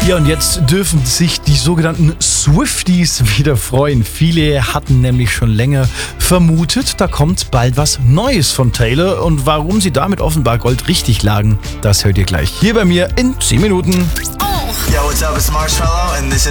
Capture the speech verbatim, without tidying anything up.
Ja, und jetzt dürfen sich die sogenannten Swifties wieder freuen. Viele hatten nämlich schon länger vermutet, da kommt bald was Neues von Taylor. Und warum sie damit offenbar goldrichtig lagen, das hört ihr gleich hier bei mir in zehn Minuten. Yo, what's up? It's Marshmallow and this is